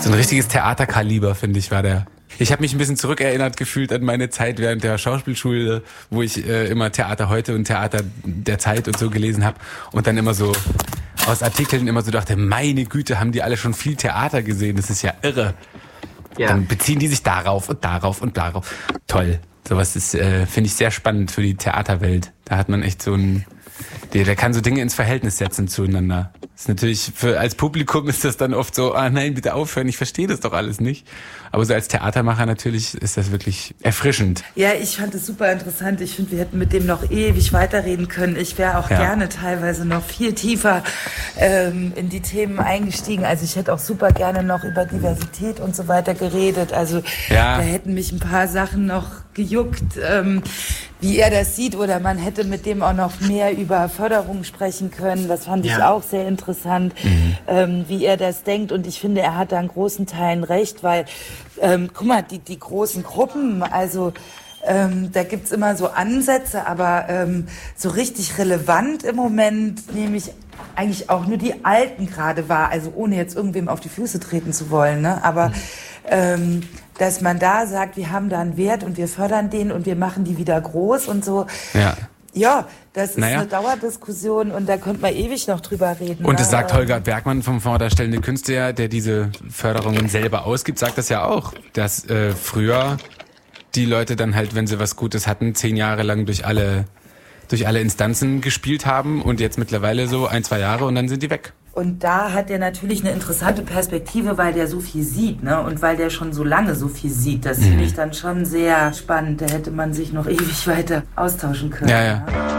So ein richtiges Theaterkaliber, finde ich, war der. Ich habe mich ein bisschen zurückerinnert gefühlt an meine Zeit während der Schauspielschule, wo ich immer Theater heute und Theater der Zeit und so gelesen habe und dann immer so aus Artikeln immer so dachte, meine Güte, haben die alle schon viel Theater gesehen, das ist ja irre. Ja. Dann beziehen die sich darauf und darauf und darauf. Toll. Sowas ist, finde ich, sehr spannend für die Theaterwelt. Da hat man echt so ein... Der kann so Dinge ins Verhältnis setzen zueinander. Das ist natürlich, als Publikum ist das dann oft so, nein, bitte aufhören, ich verstehe das doch alles nicht. Aber so als Theatermacher natürlich ist das wirklich erfrischend. Ja, ich fand es super interessant. Ich finde, wir hätten mit dem noch ewig weiterreden können. Ich wäre auch gerne teilweise noch viel tiefer in die Themen eingestiegen. Also ich hätte auch super gerne noch über Diversität und so weiter geredet. Also da hätten mich ein paar Sachen noch gejuckt, wie er das sieht. Oder man hätte mit dem auch noch mehr über Förderung sprechen können. Das fand ich auch sehr interessant, wie er das denkt. Und ich finde, er hat da in großen Teilen recht, weil, guck mal, die großen Gruppen, also da gibt's immer so Ansätze, aber so richtig relevant im Moment nehme ich eigentlich auch nur die Alten gerade wahr, also ohne jetzt irgendwem auf die Füße treten zu wollen, ne? Aber dass man da sagt, wir haben da einen Wert und wir fördern den und wir machen die wieder groß und so. Ja, das ist eine Dauerdiskussion und da könnte man ewig noch drüber reden. Und das sagt Holger Bergmann vom Fonds Darstellende Künste, der diese Förderungen selber ausgibt, sagt das ja auch, dass früher die Leute dann halt, wenn sie was Gutes hatten, 10 Jahre lang durch alle Instanzen gespielt haben und jetzt mittlerweile so 1-2 Jahre und dann sind die weg. Und da hat er natürlich eine interessante Perspektive, weil der so viel sieht, ne? Und weil der schon so lange so viel sieht. Das finde ich dann schon sehr spannend. Da hätte man sich noch ewig weiter austauschen können. Ja.